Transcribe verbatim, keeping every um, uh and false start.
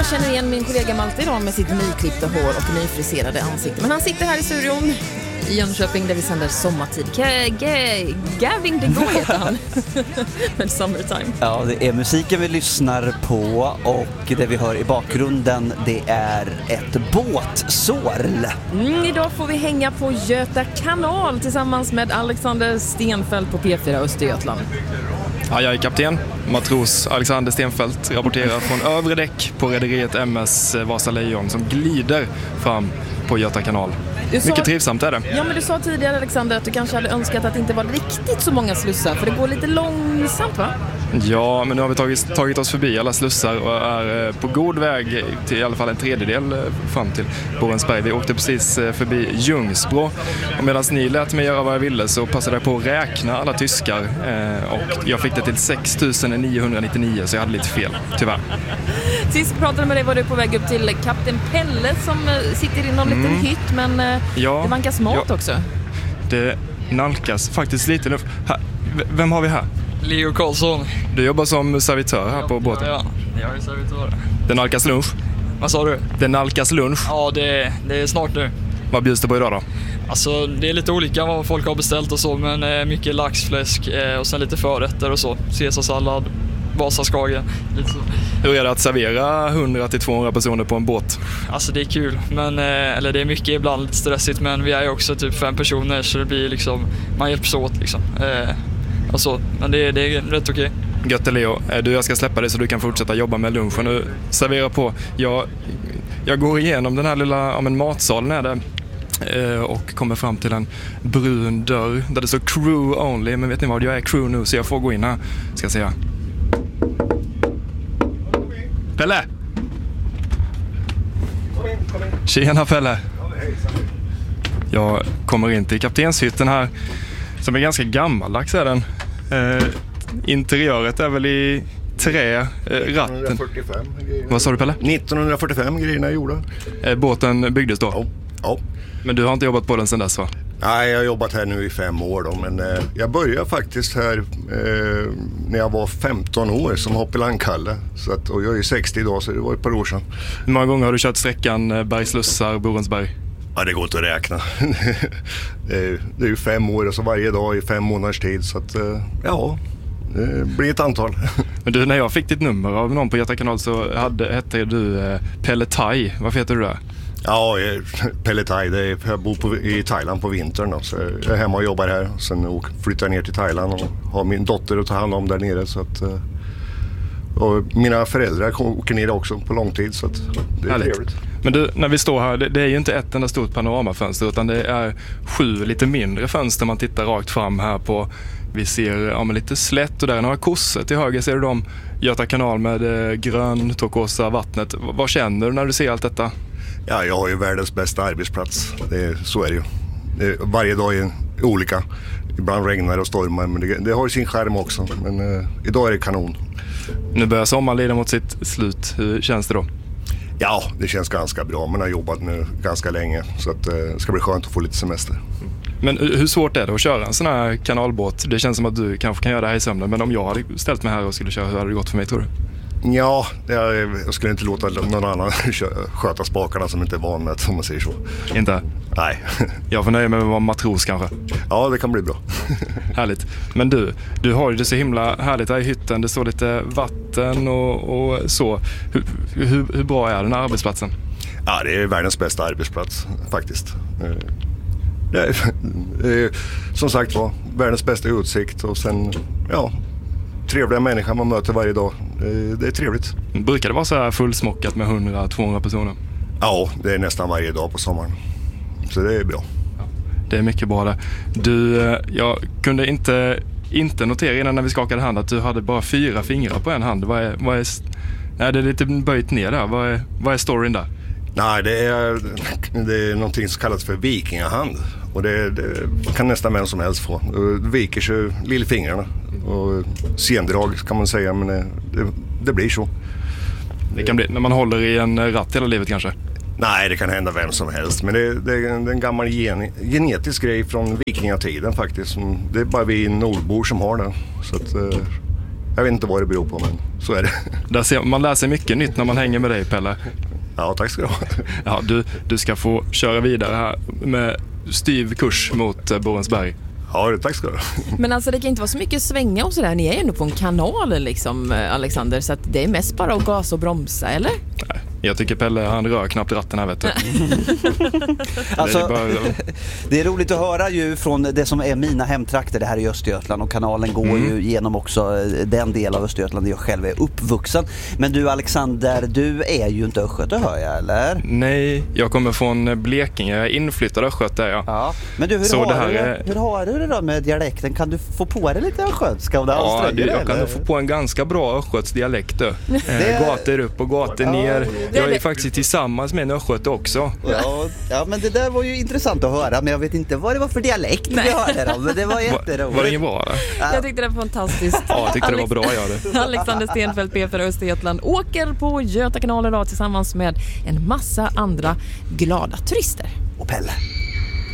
jag känner igen min kollega Malte idag med sitt nyklippta hår och nyfriserade ansikte. Men han sitter här i studion i Jönköping där vi sänder sommartid. G- G- Gavin Dego heter han. Men Summertime. Ja, det är musiken vi lyssnar på och det vi hör i bakgrunden, det är ett båtsorl. Mm, idag får vi hänga på Göta kanal tillsammans med Alexander Stenfeldt på P fyra Östergötland. Ja, jag är kapten, matros Alexander Stenfeldt, rapporterar från övre däck på rederiet M S Vasa Lejon som glider fram på Göta kanal. Sa, Mycket trivsamt är det. Ja, men du sa tidigare, Alexander, att du kanske hade önskat att det inte var riktigt så många slussar, för det går lite långsamt, va? Ja, men nu har vi tagit, tagit oss förbi alla slussar och är på god väg till i alla fall en tredjedel fram till Borensberg. Vi åkte precis förbi Ljungsbro och medan ni lät mig göra vad jag ville så passade jag på att räkna alla tyskar och jag fick det till sex tusen niohundranittionio, så jag hade lite fel, tyvärr. Sist vi pratade med dig var du på väg upp till kapten Pelle som sitter i någon mm. liten hytt, men ja, det vankas mat ja. också. Det nalkas faktiskt lite nu. Här, vem har vi här? Leo Karlsson. Du jobbar som servitör här på båten? Ja, jag är servitör. Det nalkas lunch? Vad sa du? Det nalkas lunch? Ja, det, det är snart nu. Vad bjuds det på idag då? Alltså, det är lite olika vad folk har beställt och så, men mycket laxfläsk och sen lite förrätter och så. Caesarsallad, Vasaskagen, lite så. Hur är det att servera hundra till tvåhundra personer på en båt? Alltså det är kul, men, eller det är mycket ibland lite stressigt, men vi är ju också typ fem personer så det blir liksom, man hjälps åt liksom. Och så. Men det, det är rätt okej. Gött, Leo. Du, jag ska släppa dig så du kan fortsätta jobba med lunchen. Nu servera på. Jag, jag går igenom den här lilla ja, men matsalen är det, och kommer fram till en brun dörr där det står crew only. Men vet ni vad, jag är crew nu så jag får gå in här. Ska säga. Pelle! Kom in, kom in. Tjena Pelle! Jag kommer in till kaptenshytten här som är ganska gammaldags är den. Eh, interiöret är väl i trä, eh, ratten. nittonhundrafyrtiofem. Vad sa du Pelle? nittonhundrafyrtiofem grejerna är gjorda. Eh, båten byggdes då? Ja. ja. Men du har inte jobbat på den sedan dess, va? Nej, jag har jobbat här nu i fem år då, men eh, jag började faktiskt här eh, när jag var femton år som hoppelandkalle. Så att, och jag är sextio idag, så det var ett par år sedan. Hur många gånger har du kört sträckan Bergslussar, Borensberg? Ja, det går inte att räkna. det, är, det är ju fem år, alltså varje dag i fem månaders tid. Så att, ja, det blir ett antal. Men du, när jag fick ditt nummer av någon på Göta kanal så hade, hette du eh, Pelle Thai. Varför heter du det? Ja, Pelle Thai. Det är, jag bor på, i Thailand på vintern. Då, så jag är hemma och jobbar här. Sen flyttar jag ner till Thailand och har min dotter att ta hand om där nere. Så att, och mina föräldrar åker ner också på lång tid, så att det är Härligt. Trevligt. Men du, när vi står här, det, det är ju inte ett enda stort panoramafönster utan det är sju lite mindre fönster man tittar rakt fram här på. Vi ser ja, men lite slätt och där är några kossor. Till höger ser du dem Göta kanal med eh, grön, turkosa vattnet. V- vad känner du när du ser allt detta? Ja, jag har ju världens bästa arbetsplats. Det, så är det ju. Det, varje dag är olika. Ibland regnar och stormar, men det, det har ju sin skärm också. Men eh, idag är det kanon. Nu börjar sommaren lida mot sitt slut. Hur känns det då? Ja, det känns ganska bra. Man har jobbat nu ganska länge, så att, eh, det ska bli skönt att få lite semester. Men hur svårt är det att köra en sån här kanalbåt? Det känns som att du kanske kan göra det här i sömnen, men om jag hade ställt mig här och skulle köra, hur hade det gått för mig, tror du? Ja, jag, jag skulle inte låta någon annan sköta spakarna som inte är van med det, om man säger så. Inte? Nej. Jag får nöja mig med att vara matros kanske. Ja, det kan bli bra. Härligt. Men du, du har ju det så himla härligt här i hytten. Det står lite vatten och, och så. Hur, hur, hur bra är den här arbetsplatsen? Ja, det är världens bästa arbetsplats faktiskt. Det är, det är, som sagt var, världens bästa utsikt och sen, ja, trevliga människor man möter varje dag. Det, det är trevligt. Brukar det vara så här fullsmockat med hundra till tvåhundra personer? Ja, det är nästan varje dag på sommaren. Så det är bra. Ja, det är mycket bra det. Du, jag kunde inte, inte notera innan när vi skakade hand att du hade bara fyra fingrar på en hand. Vad är, vad är, är det lite böjt ner där? Vad är, vad är storyn där? Nej, det är, det är någonting som kallas för vikingahand. Och det, det kan nästan vem som helst få. Det viker sig lillfingrarna. Och sendrag kan man säga, men det, det blir så. Det kan bli när man håller i en ratt hela livet kanske? Nej, det kan hända vem som helst. Men det, det är en gammal gen, genetisk grej från vikingatiden faktiskt. Det är bara vi nordbor som har det. Så att, Jag vet inte vad det beror på, men så är det. Där ser, man lär sig mycket nytt när man hänger med dig, Pelle. Ja, tack ska du ha. Ja, du, du ska få köra vidare här med styv kurs mot eh, Borensberg. Ja, tack ska du ha. Men alltså det kan inte vara så mycket svänga och sådär. Ni är ju ändå på en kanal liksom, Alexander. Så att det är mest bara att gasa och bromsa, eller? Nej, jag tycker Pelle, han rör knappt ratten här, vet du. Alltså, det, är bara... det är roligt att höra ju från det som är mina hemtrakter. Det här är Östergötland och kanalen går Mm. ju genom också den del av Östergötland där jag själv är uppvuxen. Men du Alexander, du är ju inte östgöte, hör jag, eller? Nej, jag kommer från Blekinge. Jag är inflyttad östgöte, är jag. Ja. Men du, hur, Så har det här du, är- hur har du det då med dialekten? Kan du få på dig lite östgötska om det Ja, anstränger du, dig, jag kan eller? nog få på en ganska bra östgöts dialekt. Eh, gator upp och gator Ja, ner. det- Jag är faktiskt tillsammans med en östgöte också. Ja, ja, men det där var ju intressant att höra, men jag vet inte vad det var för dialekt vi hörde då, men det var Va, jätteroligt. var det ingen bra där? Jag tyckte det var fantastiskt. Ja, jag tyckte det var bra, jag det. Alexander Stenfeldt, P för Östergötland, åker på Göta kanal idag tillsammans med en massa andra glada turister. Och Pelle.